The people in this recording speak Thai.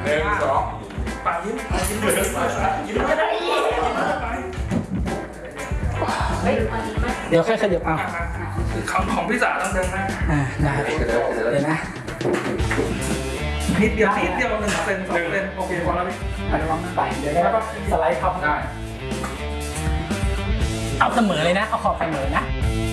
2ปากยิ้มเลยยิ้มก็ได้เดี๋ยวค่อยขยับเอาของพี่สาวต้องเดินหน้าได้เดี๋ยวนะนิดเดียว1%, 2%โอเคพอแล้วพี่ระวังไปเดี๋ยวได้สไลด์เข้าได้เอาเสมอเลยนะเอาขอบเสมอนะ